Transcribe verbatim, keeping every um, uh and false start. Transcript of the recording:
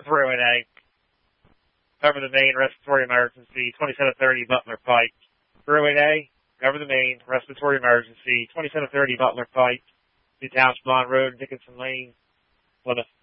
Thruin A. Cover the main respiratory emergency, twenty-seven thirty Butler Pike. Thruin A. Cover the main respiratory emergency, twenty-seven thirty Butler Pike. New Township Bond Road, Dickinson Lane, Plymouth.